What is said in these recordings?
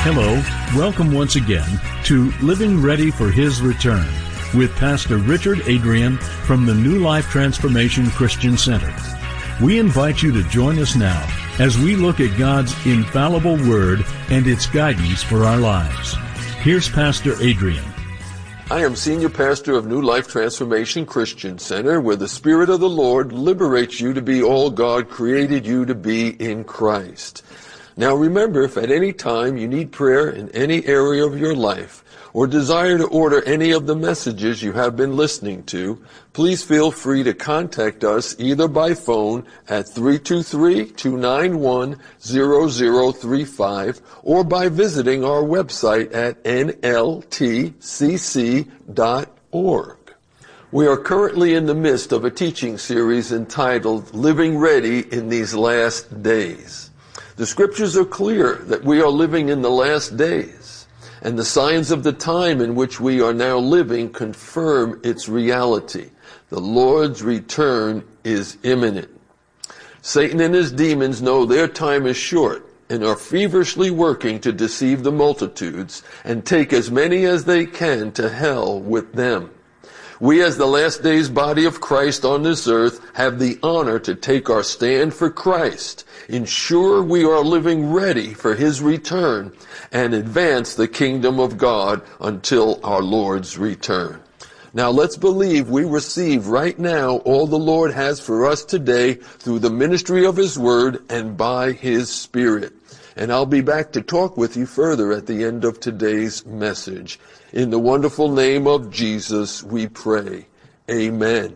Hello, welcome once again to Living Ready for His Return with Pastor Richard Adrian from the New Life Transformation Christian Center. We invite you to join us now as we look at God's infallible Word and its guidance for our lives. Here's Pastor Adrian. I am Senior Pastor of New Life Transformation Christian Center, where the Spirit of the Lord liberates you to be all God created you to be in Christ. Now remember, if at any time you need prayer in any area of your life or desire to order any of the messages you have been listening to, please feel free to contact us either by phone at 323-291-0035 or by visiting our website at nltcc.org. We are currently in the midst of a teaching series entitled Living Ready in These Last Days. The scriptures are clear that we are living in the last days, and the signs of the time in which we are now living confirm its reality. The Lord's return is imminent. Satan and his demons know their time is short and are feverishly working to deceive the multitudes and take as many as they can to hell with them. We, as the last days body of Christ on this earth, have the honor to take our stand for Christ, ensure we are living ready for His return, and advance the kingdom of God until our Lord's return. Now let's believe we receive right now all the Lord has for us today through the ministry of His Word and by His Spirit. And I'll be back to talk with you further at the end of today's message. In the wonderful name of Jesus, we pray. Amen.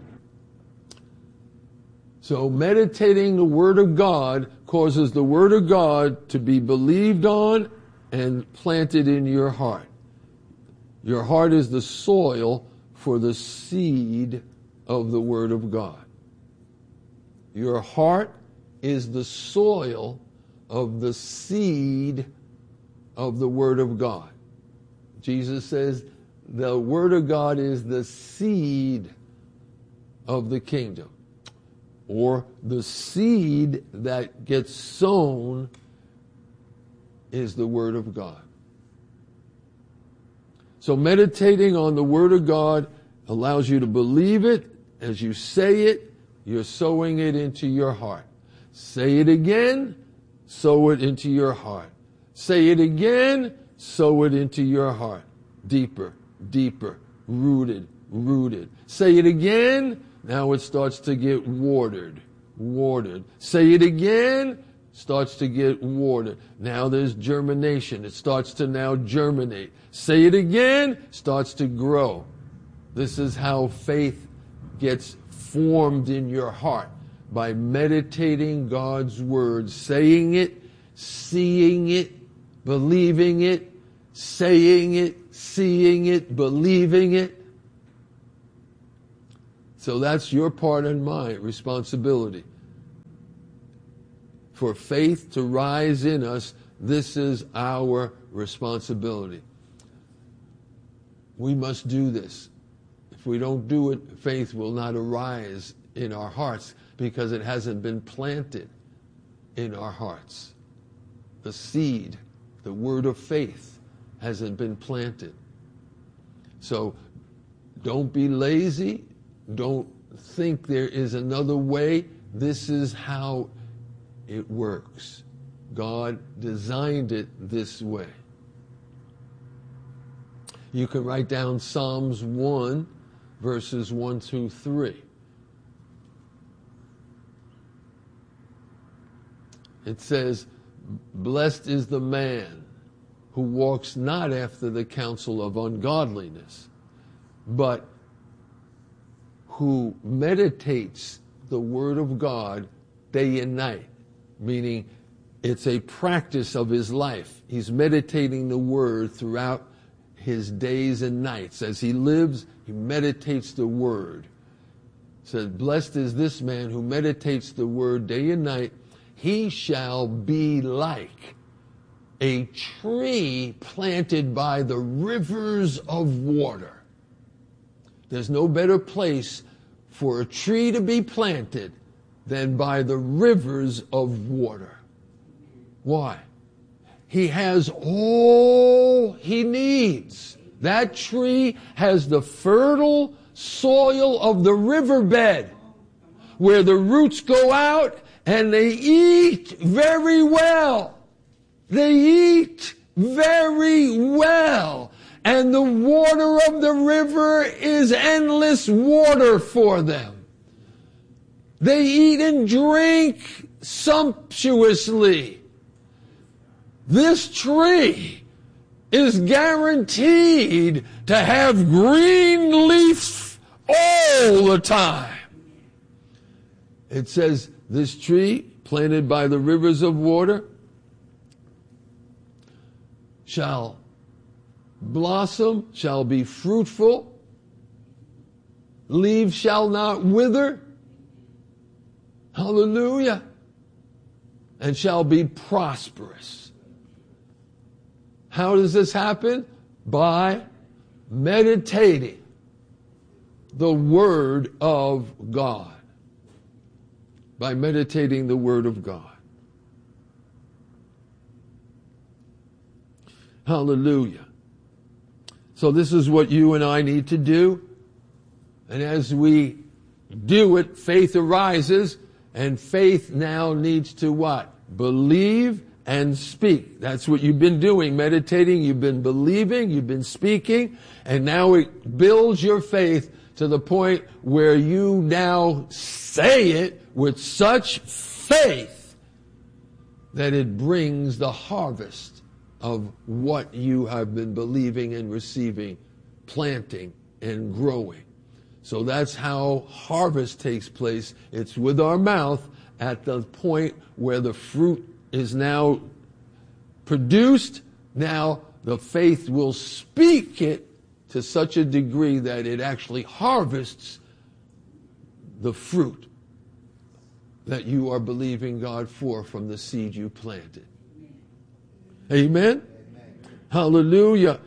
So meditating the Word of God causes the Word of God to be believed on and planted in your heart. Your heart is the soil for the seed of the Word of God. Your heart is the soil of the seed of the Word of God. Jesus says the Word of God is the seed of the kingdom, or the seed that gets sown is the Word of God. So meditating on the Word of God allows you to believe it. As you say it, you're sowing it into your heart. Say it again, sow it into your heart. Say it again, sow it into your heart. Deeper, deeper, rooted, rooted. Say it again, now it starts to get watered, watered. Say it again, starts to get watered. Now there's germination. It starts to now germinate. Say it again, starts to grow. This is how faith gets formed in your heart, by meditating God's Word, saying it, seeing it, believing it, saying it, seeing it, believing it. So that's your part and my responsibility. For faith to rise in us, this is our responsibility. We must do this. If we don't do it, faith will not arise in our hearts because it hasn't been planted in our hearts. The seed, the word of faith, hasn't been planted. So don't be lazy. Don't think there is another way. This is how it works. God designed it this way. You can write down Psalms 1, verses 1 through 3. It says, "Blessed is the man who walks not after the counsel of ungodliness, but who meditates the word of God day and night." Meaning it's a practice of his life. He's meditating the word throughout his days and nights. As he lives, he meditates the word. It says, "Blessed is this man who meditates the word day and night. He shall be like a tree planted by the rivers of water." There's no better place for a tree to be planted than by the rivers of water. Why? he has all he needs. That tree has the fertile soil of the riverbed, where the roots go out and they eat very well. They eat very well. And the water of the river is endless water for them. They eat and drink sumptuously. This tree is guaranteed to have green leaves all the time. It says, this tree planted by the rivers of water shall blossom, shall be fruitful, leaves shall not wither, hallelujah, and shall be prosperous. How does this happen? By meditating the Word of God. By meditating the Word of God. Hallelujah. So this is what you and I need to do. And as we do it, faith arises, and faith now needs to what? Believe and speak. That's what you've been doing, meditating, you've been believing, you've been speaking, and now it builds your faith to the point where you now say it with such faith that it brings the harvest of what you have been believing and receiving, planting and growing. So that's how harvest takes place. It's with our mouth at the point where the fruit is now produced. Now the faith will speak it to such a degree that it actually harvests the fruit that you are believing God for from the seed you planted. Amen? Hallelujah.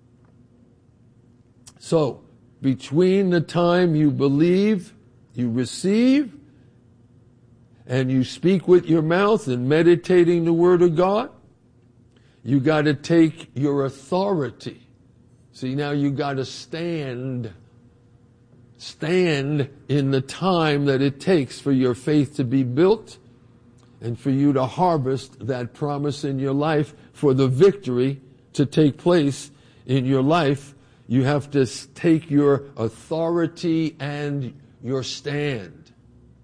So, between the time you believe, you receive, and you speak with your mouth and meditating the Word of God, you got to take your authority. See, now you got to stand in the time that it takes for your faith to be built and for you to harvest that promise in your life, for the victory to take place in your life. You have to take your authority and your stand.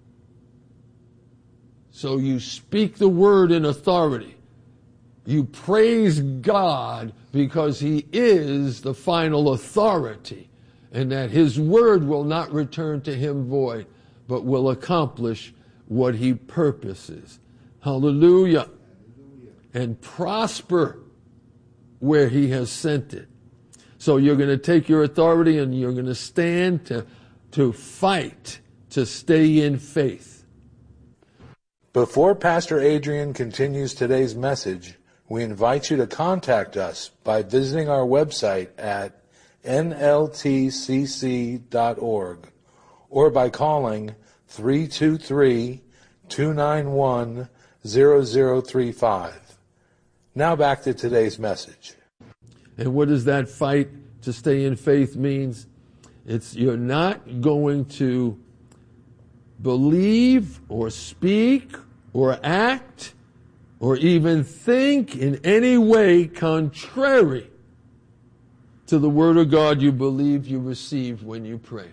So you speak the word in authority. You praise God because He is the final authority, and that His word will not return to Him void, but will accomplish what He purposes. Hallelujah. And prosper where He has sent it. So you're going to take your authority and you're going to stand to fight, to stay in faith. Before Pastor Adrian continues today's message, we invite you to contact us by visiting our website at nltcc.org or by calling 323-291-0035. Now back to today's message. And what does that fight to stay in faith means? It's you're not going to believe or speak or act or even think in any way contrary to the Word of God you believe you received when you prayed.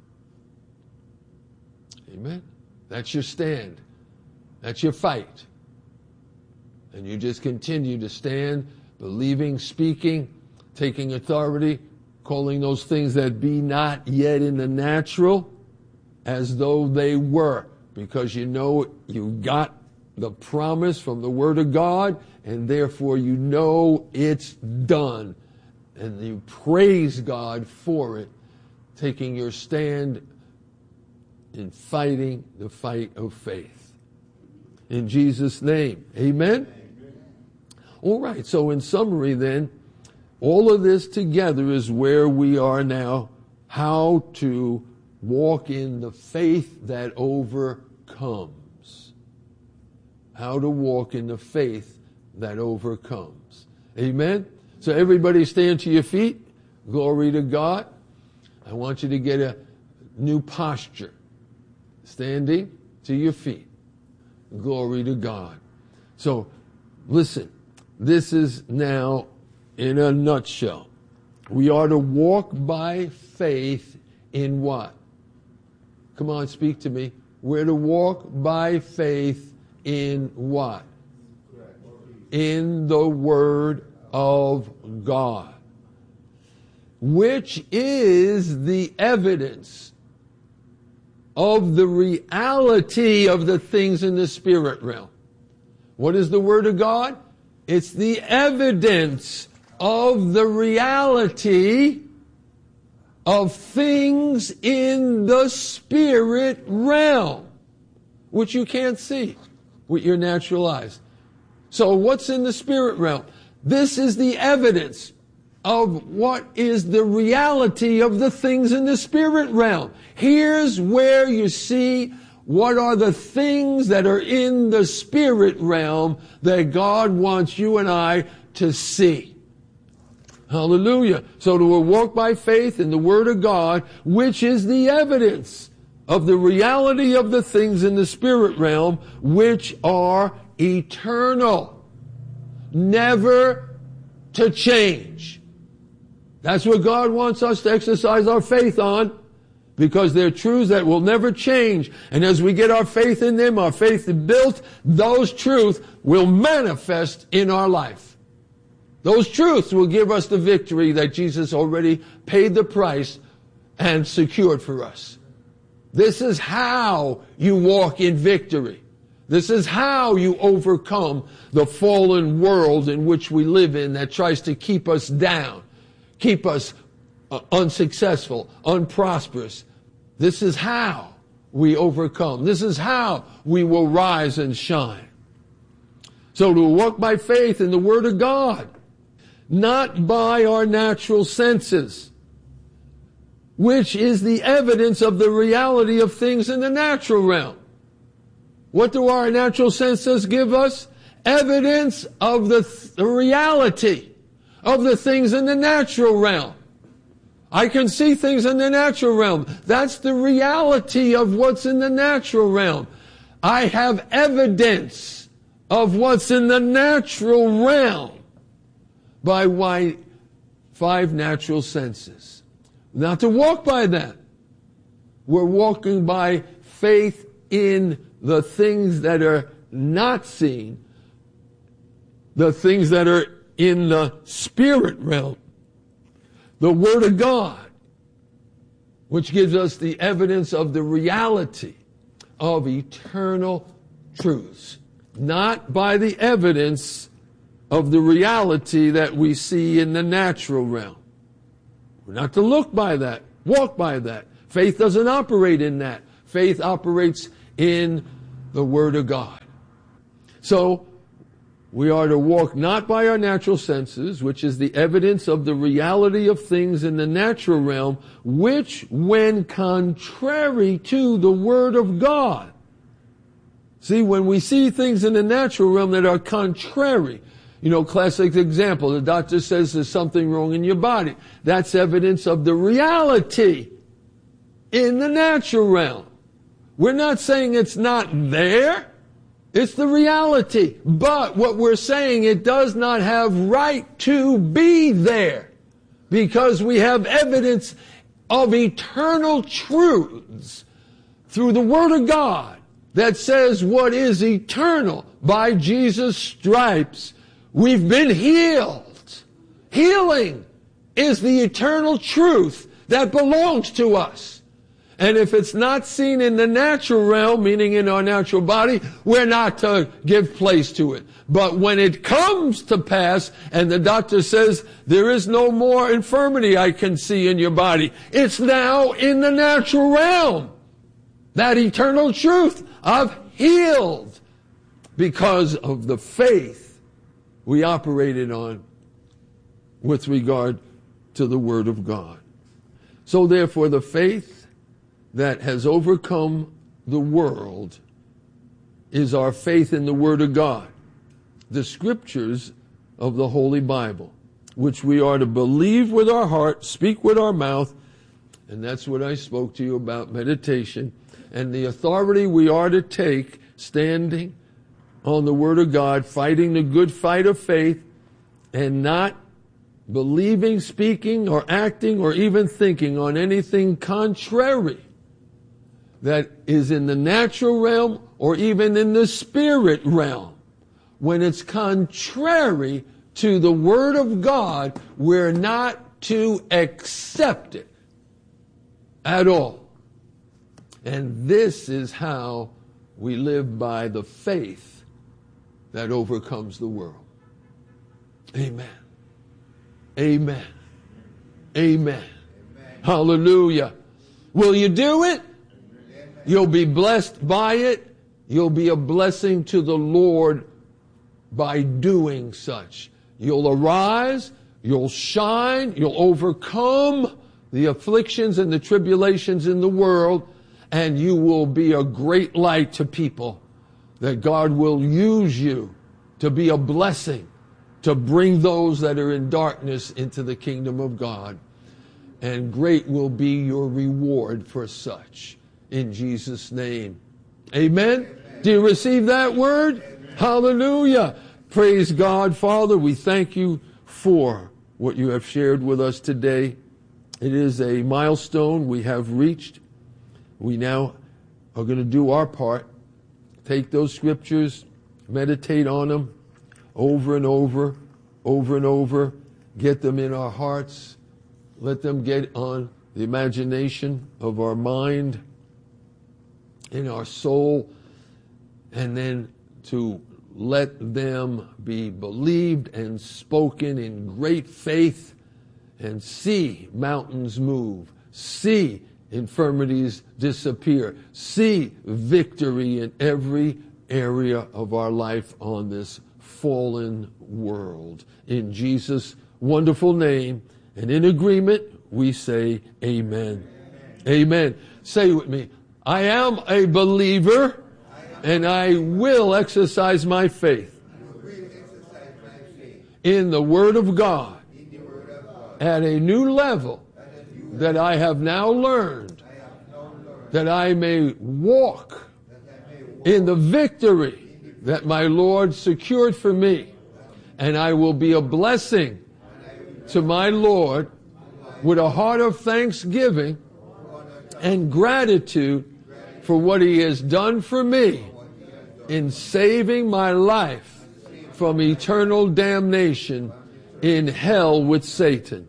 Amen? That's your stand. That's your fight. And you just continue to stand, believing, speaking, taking authority, calling those things that be not yet in the natural as though they were, because you know you got the promise from the Word of God, and therefore you know it's done. And you praise God for it, taking your stand in fighting the fight of faith. In Jesus' name, amen? All right, so in summary then, all of this together is where we are now, how to walk in the faith that overcomes. How to walk in the faith that overcomes. Amen? So everybody stand to your feet. Glory to God. I want you to get a new posture. Standing to your feet. Glory to God. So, listen. This is now in a nutshell. We are to walk by faith in what? Come on, speak to me. We're to walk by faith in what? In the Word of God, which is the evidence of the reality of the things in the spirit realm. What is the Word of God? It's the evidence of the reality of things in the spirit realm, which you can't see with your natural eyes. So what's in the spirit realm? This is the evidence of what is the reality of the things in the spirit realm. Here's where you see what are the things that are in the spirit realm that God wants you and I to see. Hallelujah. So to walk by faith in the Word of God, which is the evidence of the reality of the things in the spirit realm, which are eternal, never to change. That's what God wants us to exercise our faith on, because they're truths that will never change. And as we get our faith in them, our faith is built, those truths will manifest in our life. Those truths will give us the victory that Jesus already paid the price and secured for us. This is how you walk in victory. This is how you overcome the fallen world in which we live in that tries to keep us down, keep us unsuccessful, unprosperous. This is how we overcome. This is how we will rise and shine. So to walk by faith in the Word of God, not by our natural senses, which is the evidence of the reality of things in the natural realm. What do our natural senses give us? Evidence of the reality of the things in the natural realm. I can see things in the natural realm. That's the reality of what's in the natural realm. I have evidence of what's in the natural realm by my 5 natural senses. Now to walk by that, we're walking by faith in the things that are not seen, the things that are in the spirit realm. The Word of God, which gives us the evidence of the reality of eternal truths, not by the evidence of the reality that we see in the natural realm. We're not to look by that, walk by that. Faith doesn't operate in that. Faith operates in the Word of God. So, we are to walk not by our natural senses, which is the evidence of the reality of things in the natural realm, which, when contrary to the Word of God. See, when we see things in the natural realm that are contrary, classic example, the doctor says there's something wrong in your body. That's evidence of the reality in the natural realm. We're not saying it's not there. It's the reality. But what we're saying, it does not have right to be there, because we have evidence of eternal truths through the Word of God that says what is eternal. By Jesus' stripes, we've been healed. Healing is the eternal truth that belongs to us. And if it's not seen in the natural realm, meaning in our natural body, we're not to give place to it. But when it comes to pass, and the doctor says, there is no more infirmity I can see in your body, it's now in the natural realm. That eternal truth, I've healed because of the faith we operated on with regard to the Word of God. So therefore, the faith that has overcome the world is our faith in the Word of God. the scriptures of the Holy Bible, which we are to believe with our heart, speak with our mouth, and that's what I spoke to you about, meditation, and the authority we are to take, standing on the Word of God, fighting the good fight of faith, and not believing, speaking, or acting, or even thinking on anything contrary that is in the natural realm or even in the spirit realm. When it's contrary to the Word of God, we're not to accept it at all. And this is how we live by the faith that overcomes the world. Amen. Amen. Amen. Hallelujah. Will you do it? You'll be blessed by it. You'll be a blessing to the Lord by doing such. You'll arise, you'll shine, you'll overcome the afflictions and the tribulations in the world, and you will be a great light to people, that God will use you to be a blessing, to bring those that are in darkness into the kingdom of God. And great will be your reward for such. In Jesus' name. Amen? Amen. Do you receive that word? Amen. Hallelujah. Praise God. Father, we thank you for what you have shared with us today. It is a milestone we have reached. We now are going to do our part. Take those scriptures, meditate on them over and over, over and over. Get them in our hearts. Let them get on the imagination of our mind, in our soul, and then to let them be believed and spoken in great faith, and see mountains move, see infirmities disappear, see victory in every area of our life on this fallen world. In Jesus' wonderful name, and in agreement, we say amen. Amen. Amen. Say with me, I am a believer, and I will exercise my faith in the Word of God at a new level that I have now learned, that I may walk in the victory that my Lord secured for me, and I will be a blessing to my Lord with a heart of thanksgiving and gratitude for what He has done for me in saving my life from eternal damnation in hell with Satan.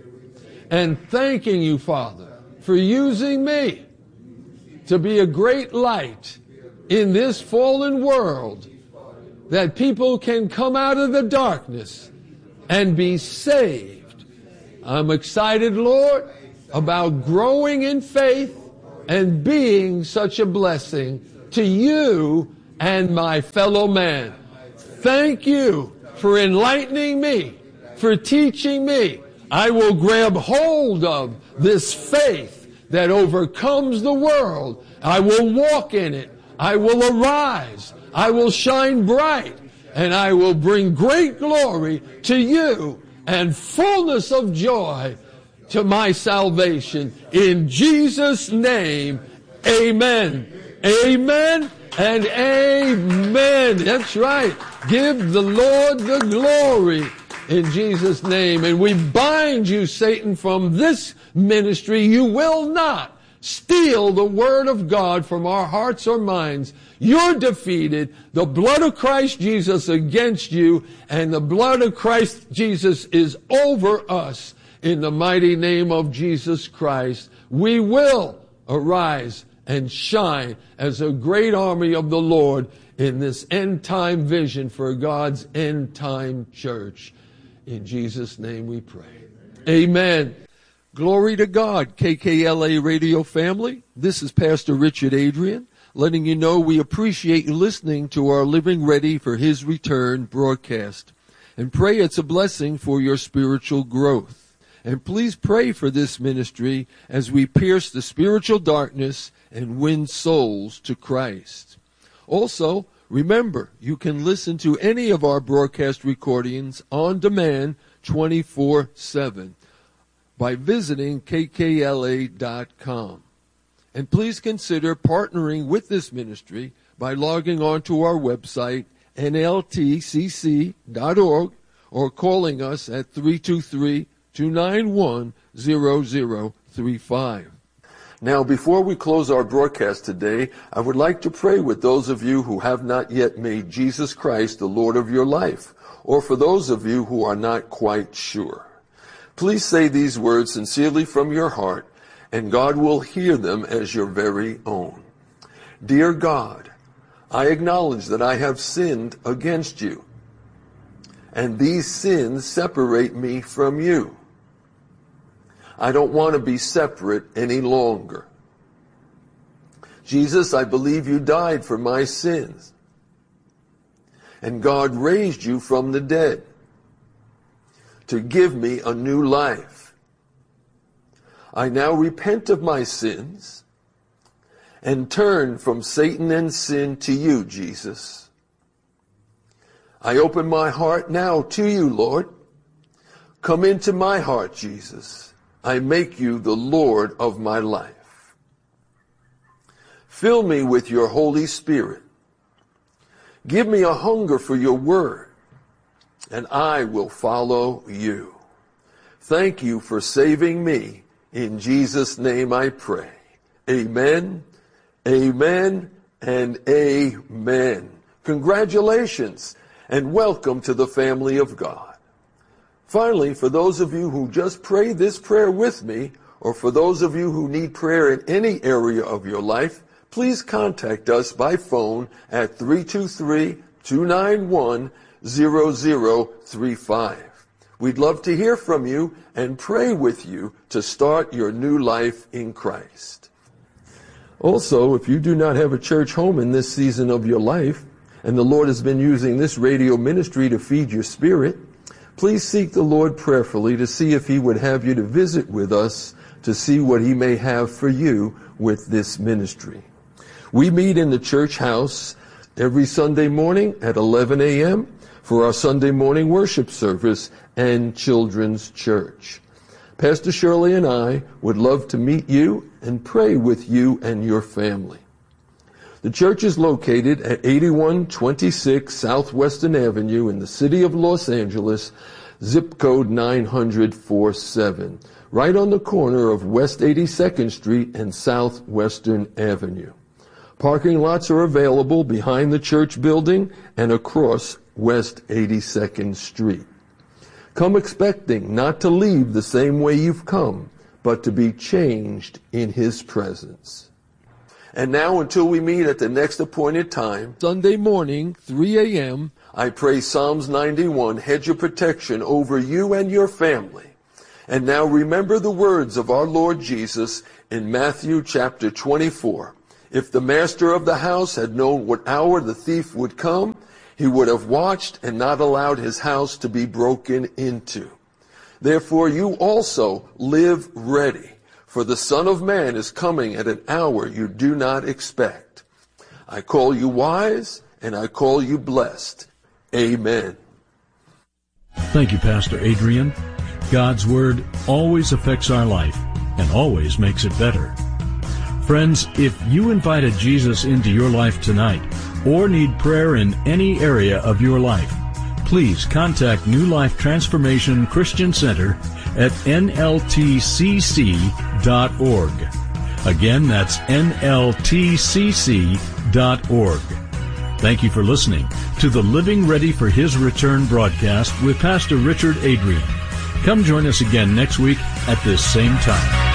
And thanking you, Father, for using me to be a great light in this fallen world, that people can come out of the darkness and be saved. I'm excited, Lord, about growing in faith and being such a blessing to you and my fellow man. Thank you for enlightening me, for teaching me. I will grab hold of this faith that overcomes the world. I will walk in it. I will arise. I will shine bright. And I will bring great glory to you and fullness of joy to my salvation. In Jesus' name, amen. Amen and amen. That's right. Give the Lord the glory in Jesus' name. And we bind you, Satan, from this ministry. You will not steal the word of God from our hearts or minds. You're defeated. The blood of Christ Jesus against you, and the blood of Christ Jesus is over us. In the mighty name of Jesus Christ, we will arise and shine as a great army of the Lord in this end-time vision for God's end-time church. In Jesus' name we pray. Amen. Glory to God, KKLA radio family. This is Pastor Richard Adrian, letting you know we appreciate you listening to our Living Ready for His Return broadcast, and pray it's a blessing for your spiritual growth. And please pray for this ministry as we pierce the spiritual darkness and win souls to Christ. Also, Remember, you can listen to any of our broadcast recordings on demand 24/7 by visiting kkla.com. And please consider partnering with this ministry by logging on to our website, nltcc.org, or calling us at 323-291-0035. Now, before we close our broadcast today, I would like to pray with those of you who have not yet made Jesus Christ the Lord of your life, or for those of you who are not quite sure. Please say these words sincerely from your heart, and God will hear them as your very own. Dear God, I acknowledge that I have sinned against you, and these sins separate me from you. I don't want to be separate any longer. Jesus, I believe you died for my sins, and God raised you from the dead to give me a new life. I now repent of my sins and turn from Satan and sin to you, Jesus. I open my heart now to you, Lord. Come into my heart, Jesus. I make you the Lord of my life. Fill me with your Holy Spirit. Give me a hunger for your word, and I will follow you. Thank you for saving me. In Jesus' name I pray. Amen, amen, and amen. Congratulations, and welcome to the family of God. Finally, for those of you who just prayed this prayer with me, or for those of you who need prayer in any area of your life, please contact us by phone at 323-291-0035. We'd love to hear from you and pray with you to start your new life in Christ. Also, if you do not have a church home in this season of your life, and the Lord has been using this radio ministry to feed your spirit, please seek the Lord prayerfully to see if he would have you to visit with us to see what he may have for you with this ministry. We meet in the church house every Sunday morning at 11 a.m. for our Sunday morning worship service and children's church. Pastor Shirley and I would love to meet you and pray with you and your family. The church is located at 8126 Southwestern Avenue in the city of Los Angeles, zip code 90047, right on the corner of West 82nd Street and Southwestern Avenue. Parking lots are available behind the church building and across West 82nd Street. Come expecting not to leave the same way you've come, but to be changed in his presence. And now, until we meet at the next appointed time, Sunday morning, 3 a.m., I pray Psalms 91, hedge of protection over you and your family. And now remember the words of our Lord Jesus in Matthew chapter 24. If the master of the house had known what hour the thief would come, he would have watched and not allowed his house to be broken into. Therefore you also live ready, for the Son of Man is coming at an hour you do not expect. I call you wise, and I call you blessed. Amen. Thank you, Pastor Adrian. God's Word always affects our life and always makes it better. Friends, if you invited Jesus into your life tonight or need prayer in any area of your life, please contact New Life Transformation Christian Center at nltcc.org. Again, that's nltcc.org. Thank you for listening to the Living Ready for His Return broadcast with Pastor Richard Adrian. Come join us again next week at this same time.